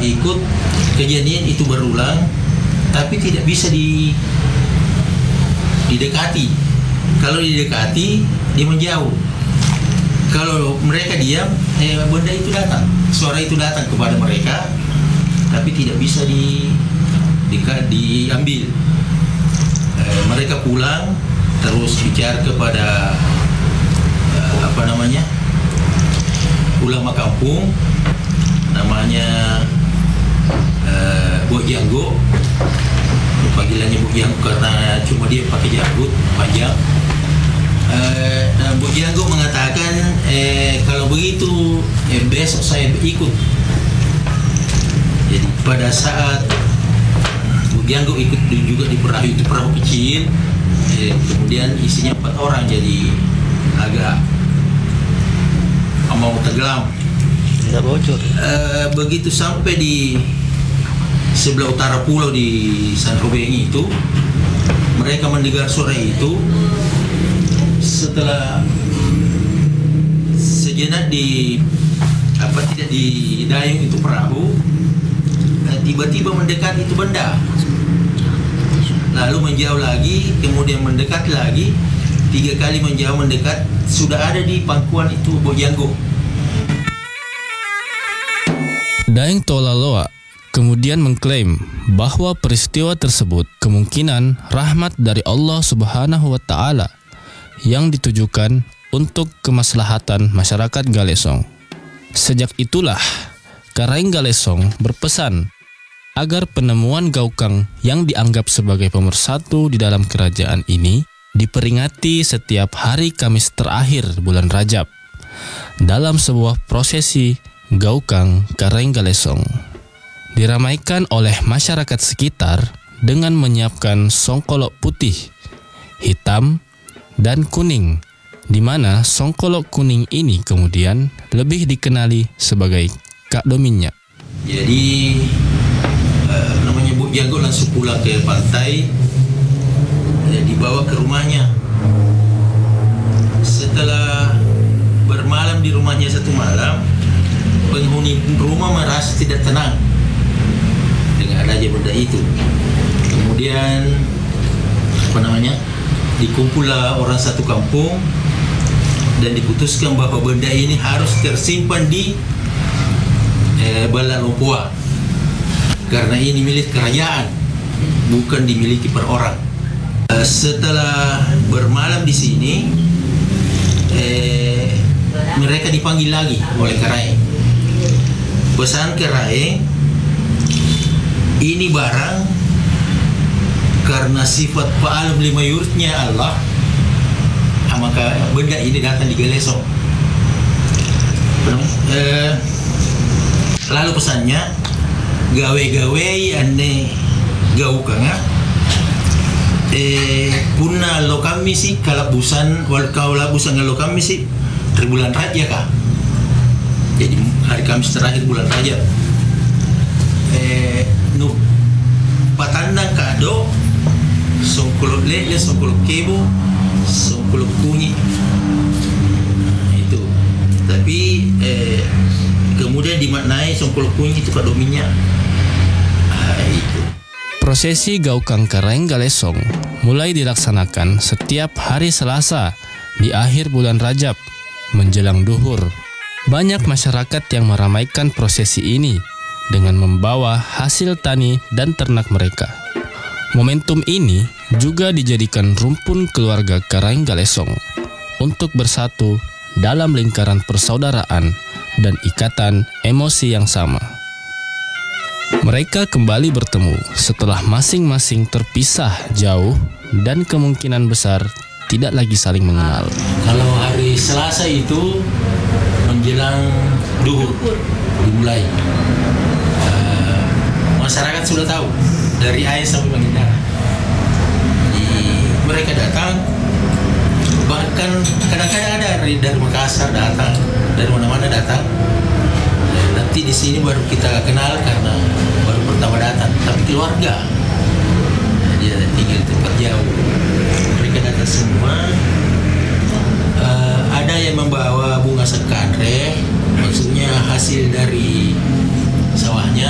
ikut kejadian itu berulang, tapi tidak bisa didekati. Kalau didekati, dia menjauh. Kalau mereka diam, benda itu datang, suara itu datang kepada mereka, tapi tidak bisa diambil. Mereka pulang, terus bicara kepada ulama kampung, namanya Bok Janggo. Panggilannya Bok Janggo karena cuma dia pakai janggut panjang. Bok Janggo mengatakan kalau begitu besok saya ikut. Jadi pada saat Bok Janggo ikut juga di perahu itu, perahu kecil, kemudian isinya 4 orang, jadi agak mau tenggelam. Tidak bocor. Begitu sampai di sebelah utara pulau di San Robengi itu, mereka mendengar suara itu. Setelah sejenak tidak didayung itu perahu, tiba-tiba mendekat itu benda, lalu menjauh lagi, kemudian mendekat lagi, 3 kali menjauh mendekat, sudah ada di pangkuan itu Bok Janggo. Daeng Tolaloa kemudian mengklaim bahwa peristiwa tersebut kemungkinan rahmat dari Allah Subhanahu wa Ta'ala yang ditujukan untuk kemaslahatan masyarakat Galesong. Sejak itulah Karaeng Galesong berpesan agar penemuan gaukang yang dianggap sebagai pemersatu di dalam kerajaan ini diperingati setiap hari Kamis terakhir bulan Rajab dalam sebuah prosesi gaukang Karaeng Galesong. Diramaikan oleh masyarakat sekitar dengan menyiapkan songkolok putih, hitam, dan kuning, di mana songkolok kuning ini kemudian lebih dikenali sebagai Kak Dominyak. Jadi Bok Janggo langsung pulang ke pantai, dibawa ke rumahnya. Setelah bermalam di rumahnya 1 malam, penghuni rumah merasa tidak tenang dengan adanya benda itu. Kemudian dikumpullah orang satu kampung dan diputuskan bahwa benda ini harus tersimpan di Bala Lompoa, karena ini milik kerajaan, bukan dimiliki per orang. Setelah bermalam di sini, mereka dipanggil lagi oleh Karaeng. Pesan Karaeng, ini barang karena sifat fa'alun lima yuridnya Allah, maka benda ini datang di Galesong. Lalu pesannya, gawe-gawe ane gaukanga punna lo kami sih kalabusan wal kaulabusan lo kami sih tribulan raja kah. Jadi hari Kamis terakhir bulan Rajab. Patandang kado songkolok lele, songkolok kebo, songkolok kunyi. Itu. Tapi kemudian dimaknai songkolok kunyi itu Kak Dominyak. Itu. Prosesi gaukang Karaeng Galesong mulai dilaksanakan setiap hari Selasa di akhir bulan Rajab menjelang duhur. Banyak masyarakat yang meramaikan prosesi ini dengan membawa hasil tani dan ternak mereka. Momentum ini juga dijadikan rumpun keluarga Karaeng Galesong untuk bersatu dalam lingkaran persaudaraan dan ikatan emosi yang sama. Mereka kembali bertemu setelah masing-masing terpisah jauh dan kemungkinan besar tidak lagi saling mengenal. Kalau hari Selasa itu menjelang duhur dimulai. Masyarakat sudah tahu dari Ayah sampai Pangandaran. Mereka datang, bahkan kadang-kadang ada dari Makassar datang, dari mana-mana datang. Nanti di sini baru kita kenal karena baru pertama datang, tapi keluarga dia tinggal di tempat jauh. Mereka datang semua. Ada yang membawa bunga sekadre, maksudnya hasil dari sawahnya,